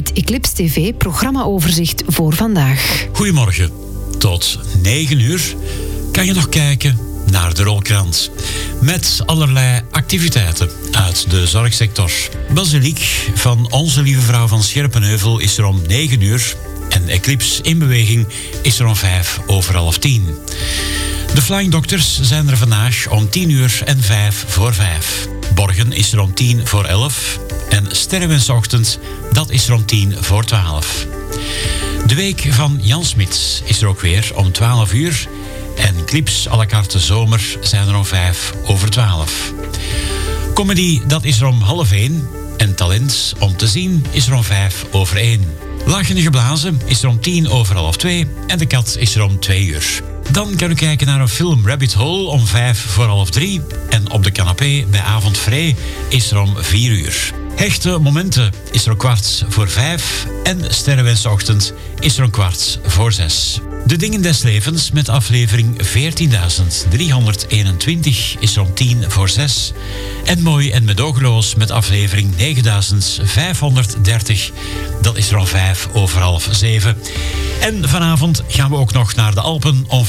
Het Eclipse TV programmaoverzicht voor vandaag. Goedemorgen. Tot 9 uur kan je nog kijken naar de Rolkrant. Met allerlei activiteiten uit de zorgsector. Basiliek van Onze Lieve Vrouw van Scherpenheuvel is er om 9 uur. En Eclipse in beweging is er om 10:05. De Flying Doctors zijn er vandaag om 10 uur en 5:05. Borgen is er om 10:11. En Sterrenwensochtend, dat is er om 10:12. De week van Jan Smits is er ook weer om 12 uur. En clips à la carte zomer zijn er om 11:05. Comedy, dat is er om 12:30. En talent om te zien is er om 1:05. Lachende geblazen is er om 2:10. En de kat is er om 2 uur. Dan kan u kijken naar een film Rabbit Hole om 2:55. En op de canapé bij Avond Vree is er om 4 uur. Hechte momenten is er om 4:15. En Sterrenwensochtend is er om 5:15. De dingen des levens met aflevering 14.321 is er om 5:10. En Mooi en Medogeloos met aflevering 9.530, dat is er om 6:05. En vanavond gaan we ook nog naar de Alpen om